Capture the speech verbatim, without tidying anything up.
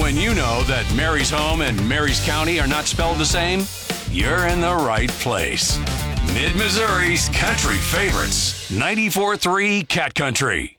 When you know that Mary's Home and Mary's County are not spelled the same, you're in the right place. Mid-Missouri's country favorites, ninety-four point three Cat Country.